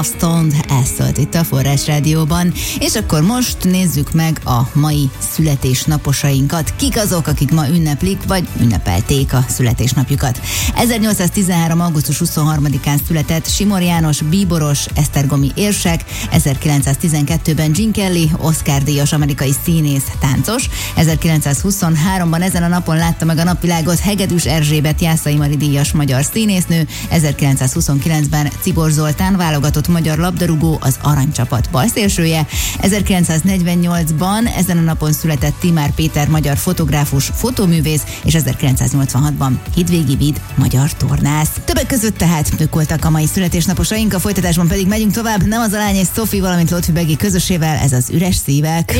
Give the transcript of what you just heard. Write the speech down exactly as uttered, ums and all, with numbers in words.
Stone, ez szólt itt a Forrás Rádióban, és akkor most nézzük meg a mai születésnaposainkat. Kik azok, akik ma ünneplik, vagy ünnepelték a születésnapjukat. ezernyolcszáztizenhárom. augusztus huszonharmadikán született Simor János, bíboros, esztergomi érsek, ezerkilencszáztizenkettőben Gene Kelly, Oscar-díjas amerikai színész, táncos, ezerkilencszázhuszonháromban ezen a napon látta meg a napvilágot Hegedűs Erzsébet, Jászai Mari díjas magyar színésznő, ezerkilencszázhuszonkilencben Czibor Zoltán, válogatott magyar labdarúgó, az aranycsapat balszélsője, ezerkilencszáznegyvennyolcban ezen a napon született Timár Péter, magyar fotográfus, fotóművész, és ezerkilencszáznyolcvanhatban Hidvégi Vid, magyar tornász. Többek között tehát ők voltak a mai születésnaposaink, a folytatásban pedig megyünk tovább, nem az a lány és Szofi, valamint Lotfi Begi közösével, ez az Üres szívek.